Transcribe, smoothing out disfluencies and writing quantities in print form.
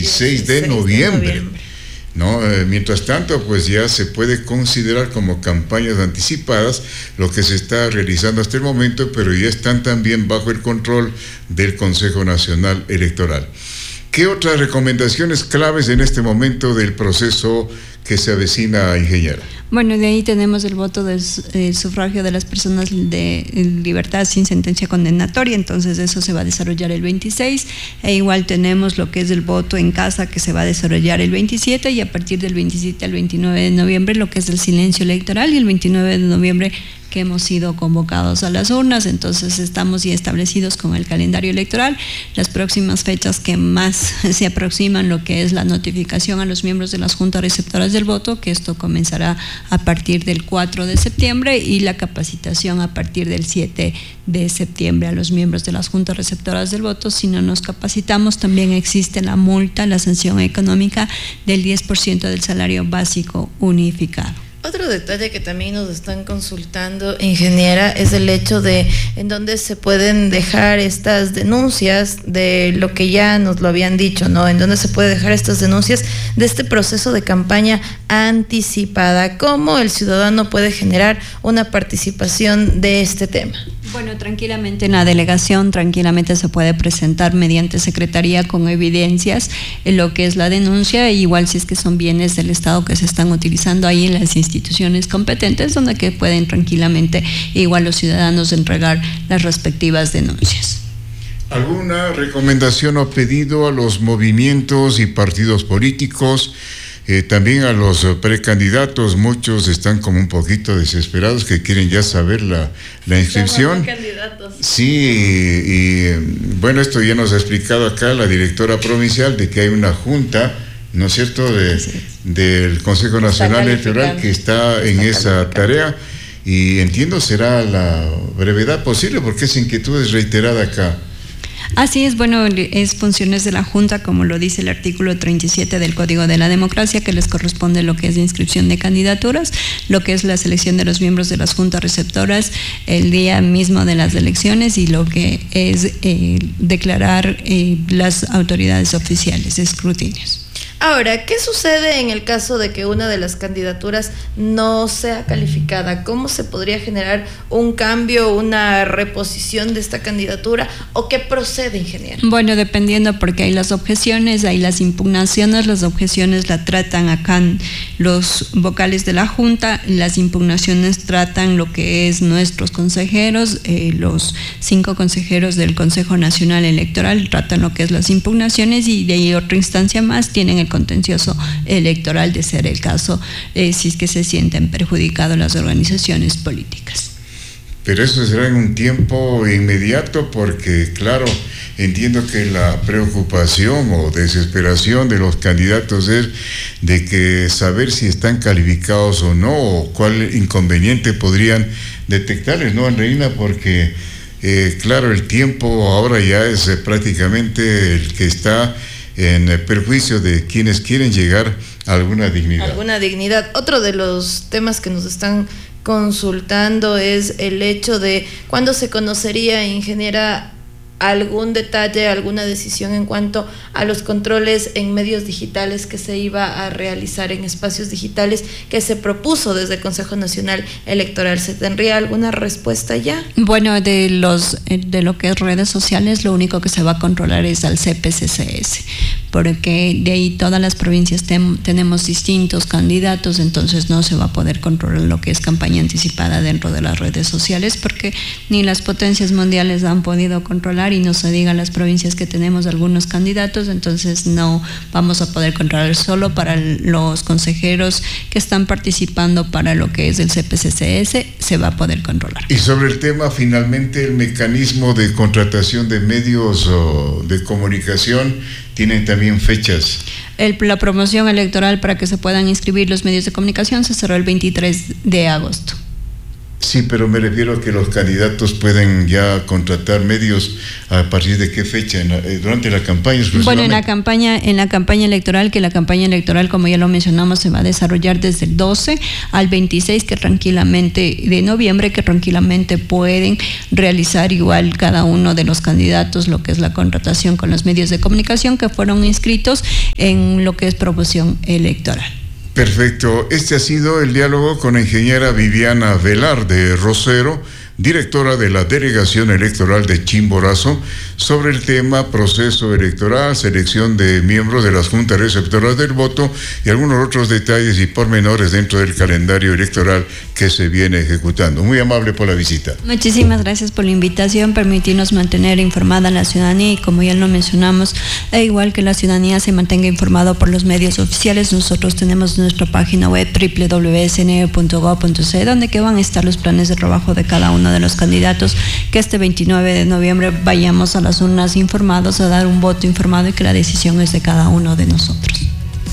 16 de noviembre. ¿No? Mientras tanto, pues ya se puede considerar como campañas anticipadas lo que se está realizando hasta el momento, pero ya están también bajo el control del Consejo Nacional Electoral. ¿Qué otras recomendaciones claves en este momento del proceso que se avecina, ingeniera? Bueno, de ahí tenemos el voto del sufragio de las personas de libertad sin sentencia condenatoria, entonces eso se va a desarrollar el 26, e igual tenemos lo que es el voto en casa que se va a desarrollar el 27, y a partir del 27 al 29 de noviembre lo que es el silencio electoral, y el 29 de noviembre que hemos sido convocados a las urnas. Entonces estamos ya establecidos con el calendario electoral. Las próximas fechas que más se aproximan lo que es la notificación a los miembros de las juntas receptoras del voto, que esto comenzará a partir del 4 de septiembre, y la capacitación a partir del 7 de septiembre a los miembros de las juntas receptoras del voto. Si no nos capacitamos, también existe la multa, la sanción económica del 10% del salario básico unificado. Otro detalle que también nos están consultando, ingeniera, es el hecho de en dónde se pueden dejar estas denuncias de lo que ya nos lo habían dicho, ¿no? En dónde se puede dejar estas denuncias de este proceso de campaña anticipada. ¿Cómo el ciudadano puede generar una participación de este tema? Bueno, tranquilamente en la delegación, tranquilamente se puede presentar mediante secretaría con evidencias en lo que es la denuncia, igual si es que son bienes del Estado que se están utilizando ahí en las instituciones competentes, donde que pueden tranquilamente igual los ciudadanos entregar las respectivas denuncias. ¿Alguna recomendación o pedido a los movimientos y partidos políticos? También a los precandidatos, muchos están como un poquito desesperados, que quieren ya saber la inscripción. Sí, y bueno, esto ya nos ha explicado acá la directora provincial de que hay una junta, ¿no es cierto?, del Consejo Nacional Electoral que está en esa tarea, y entiendo será la brevedad posible, porque esa inquietud es reiterada acá. Así es, bueno, es funciones de la Junta, como lo dice el artículo 37 del Código de la Democracia, que les corresponde lo que es la inscripción de candidaturas, lo que es la selección de los miembros de las juntas receptoras el día mismo de las elecciones, y lo que es declarar las autoridades oficiales, escrutinios. Ahora, ¿qué sucede en el caso de que una de las candidaturas no sea calificada? ¿Cómo se podría generar un cambio, una reposición de esta candidatura, o qué procede, ingeniero? Bueno, dependiendo, porque hay las objeciones, hay las impugnaciones. Las objeciones la tratan acá los vocales de la Junta, las impugnaciones tratan lo que es nuestros consejeros, los 5 consejeros del Consejo Nacional Electoral tratan lo que es las impugnaciones, y de ahí otra instancia más tienen el contencioso electoral, de ser el caso, si es que se sienten perjudicados las organizaciones políticas. Pero eso será en un tiempo inmediato, porque claro, entiendo que la preocupación o desesperación de los candidatos es de que saber si están calificados o no, o cuál inconveniente podrían detectarles, ¿no, Andreina? Porque claro, el tiempo ahora ya es prácticamente el que está en perjuicio de quienes quieren llegar a alguna dignidad. Alguna dignidad. Otro de los temas que nos están consultando es el hecho de cuándo se conocería, ingeniera, algún detalle, alguna decisión en cuanto a los controles en medios digitales que se iba a realizar en espacios digitales que se propuso desde el Consejo Nacional Electoral. ¿Se tendría alguna respuesta ya? Bueno, de lo que es redes sociales, lo único que se va a controlar es al CPCCS, porque de ahí todas las provincias tenemos distintos candidatos, entonces no se va a poder controlar lo que es campaña anticipada dentro de las redes sociales, porque ni las potencias mundiales han podido controlar, y no se diga las provincias que tenemos algunos candidatos, entonces no vamos a poder controlar. Solo para los consejeros que están participando para lo que es el CPCCS se va a poder controlar. Y sobre el tema, finalmente, el mecanismo de contratación de medios de comunicación, ¿tienen también fechas? La promoción electoral para que se puedan inscribir los medios de comunicación se cerró el 23 de agosto. Sí, pero me refiero a que los candidatos pueden ya contratar medios a partir de qué fecha, durante la campaña. Bueno, en la campaña electoral, que la campaña electoral, como ya lo mencionamos, se va a desarrollar desde el 12 al 26 de noviembre, que tranquilamente pueden realizar igual cada uno de los candidatos lo que es la contratación con los medios de comunicación que fueron inscritos en lo que es promoción electoral. Perfecto. Este ha sido el diálogo con la ingeniera Viviana Velarde Rosero, directora de la Delegación Electoral de Chimborazo, sobre el tema proceso electoral, selección de miembros de las juntas receptoras del voto y algunos otros detalles y pormenores dentro del calendario electoral que se viene ejecutando. Muy amable por la visita. Muchísimas gracias por la invitación, permitirnos mantener informada a la ciudadanía y, como ya lo mencionamos, igual que la ciudadanía se mantenga informada por los medios oficiales, nosotros tenemos nuestra página web www.cne.gov.ce, donde que van a estar los planes de trabajo de cada uno de los candidatos, que este 29 de noviembre vayamos a las urnas informados a dar un voto informado y que la decisión es de cada uno de nosotros.